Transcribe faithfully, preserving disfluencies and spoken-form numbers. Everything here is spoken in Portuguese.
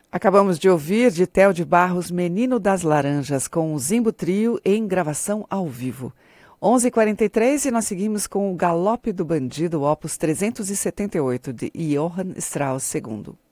Acabamos de ouvir de Théo de Barros Menino das Laranjas com o Zimbo Trio em gravação ao vivo. onze e quarenta e três e nós seguimos com o Galope do Bandido, opus trezentos e setenta e oito de Johann Strauss segundo.